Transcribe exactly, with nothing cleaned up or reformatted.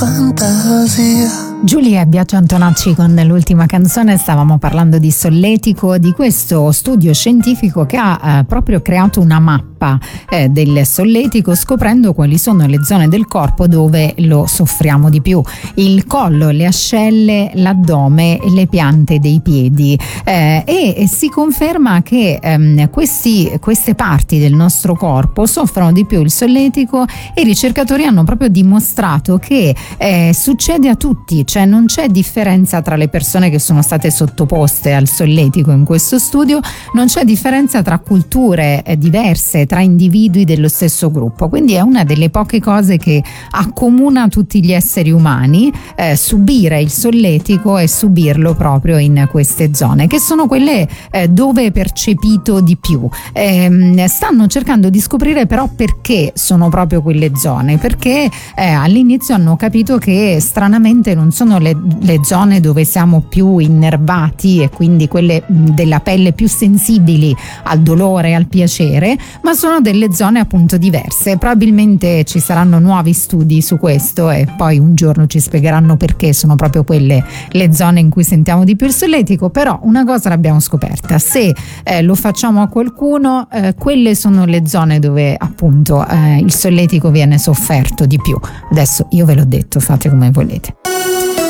fantasia. Giulia e Biagio Antonacci con l'ultima canzone. Stavamo parlando di solletico, di questo studio scientifico che ha eh, proprio creato una mappa eh, del solletico, scoprendo quali sono le zone del corpo dove lo soffriamo di più: il collo, le ascelle, l'addome e le piante dei piedi, eh, e, e si conferma che ehm, questi, queste parti del nostro corpo soffrono di più il solletico, e i ricercatori hanno proprio dimostrato che eh, succede a tutti. Cioè non c'è differenza tra le persone che sono state sottoposte al solletico in questo studio, non c'è differenza tra culture eh, diverse, tra individui dello stesso gruppo. Quindi è una delle poche cose che accomuna tutti gli esseri umani, eh, subire il solletico e subirlo proprio in queste zone, che sono quelle eh, dove è percepito di più. Eh, stanno cercando di scoprire però perché sono proprio quelle zone, perché eh, all'inizio hanno capito che stranamente non sono sono le, le zone dove siamo più innervati e quindi quelle della pelle più sensibili al dolore e al piacere, ma sono delle zone appunto diverse. Probabilmente ci saranno nuovi studi su questo e poi un giorno ci spiegheranno perché sono proprio quelle le zone in cui sentiamo di più il solletico. Però una cosa l'abbiamo scoperta: se eh, lo facciamo a qualcuno, eh, quelle sono le zone dove appunto eh, il solletico viene sofferto di più. Adesso io ve l'ho detto, fate come volete.